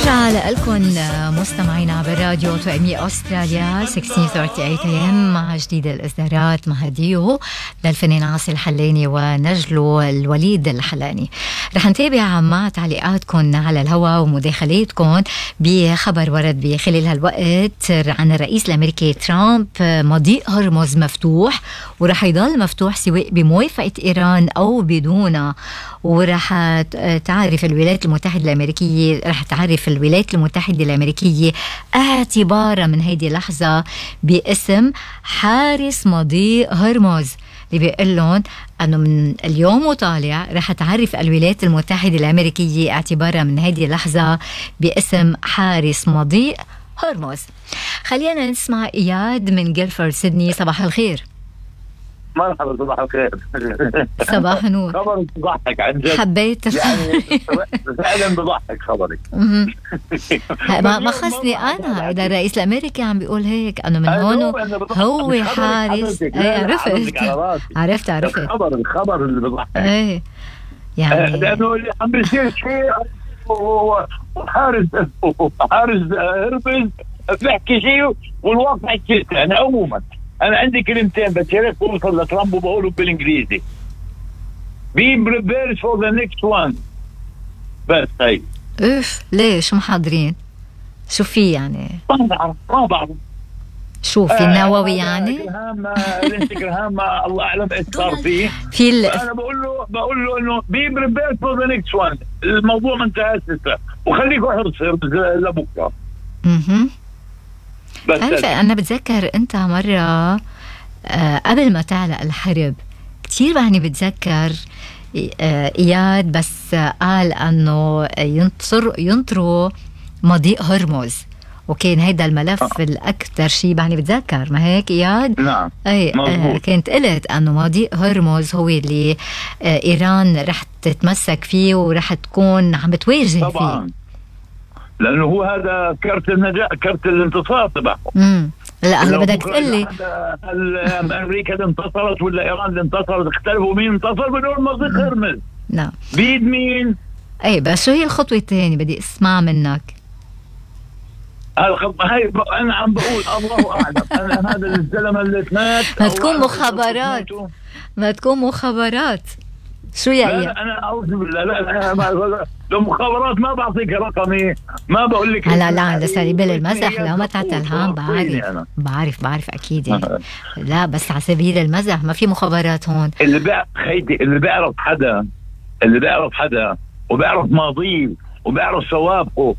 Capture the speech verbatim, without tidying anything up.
مرة لكم مستمعينا بالراديو توأمي أستراليا ستة عشر ثلاثين إيه إم مع جديد الإصدارات مع ديو للفنان عاصي الحلاني ونجله الوليد الحلاني. رح نتابع مع تعليقاتكم على الهواء ومداخلاتكم بخبر ورد بخلال هالوقت عن الرئيس الأمريكي ترامب. مضيق هرمز مفتوح ورح يضل مفتوح سواء بموافقة إيران أو بدونها، ورح تعرف الولايات المتحدة الأمريكية رح تعرف الولايات المتحدة الأمريكية اعتبارا من هيدي اللحظة باسم حارس مضيق هرمز، اللي بيقول لهم أنه من اليوم وطالع رح تعرف الولايات المتحدة الأمريكية اعتبارا من هيدي اللحظة باسم حارس مضيق هرمز. خلينا نسمع إياد من جيلفورد سيدني. صباح الخير. مرحبا، صباح الخير. صباح النور. خبرك بضحك عن جد، حبيت يعني فعلا بضحك خبرك. ما ما خصني انا اذا الرئيس الامريكي عم بيقول هيك، انه من هون هو حارس. ايه عرفت عرفت عرفت الخبر الخبر اللي بضحك. ايه يعني لانه اللي عم بيصير شيء وحارس حارس هربز بحكي شيء والواقع شيء. انا عموما انا عندي كلمتين بس يا ريت اوصل لترامب وبقوله بالانجليزي. Be prepared for the next one. بس هي اف ليش محضرين؟ شو في يعني؟ ما بعرف ما بعرف شو في النووي يعني؟ الانستغرام الله اعلم ايش صار فيه. في ال... انا بقول له بقول له انه be prepared for the next one. الموضوع ما انتهى لسه، وخليكوا حرص لبكره. اها بس أنا بتذكر أنت مرة آه قبل ما تعلق الحرب كتير يعني بتذكر آه إياد بس آه قال أنه ينتصر ينطروا مضيق هرمز، وكان هيدا الملف آه. الأكثر شيء يعني بتذكر، ما هيك إياد؟ نعم أي آه كنت قلت أنه مضيق هرمز هو اللي آه إيران رح تتمسك فيه ورح تكون عم بتواجه طبعاً. فيه، لانه هو هذا كرت النجاح، كرت الانتصار تبعهم. امم لا هلا بدك تقول لي امريكا اللي انتصرت ولا ايران اللي انتصرت، اختلفوا مين انتصر بدون مضيق هرمز. نعم بيد مين؟ اي بس شو هي الخطوه الثانيه؟ بدي اسمع منك. هاي انا عم بقول الله اعلم. انا هذا الزلمه اللي مات ما تكون مخابرات، ما تكون مخابرات. شو يا لا لا انا اعوذ بالله، لا لا ما لو مخابرات ما بعطيك رقمي، ما بقول لك. لا لا لسه بالمزح، لا ما تعتلهان. بعرف بعرف بعرف اكيد يعني. لا بس على سبيل المزح ما في مخابرات هون. اللي بيعرف خيدي، اللي بيعرف حدا اللي بيعرف حدا وبيعرف ماضيه وبيعرف سوابقه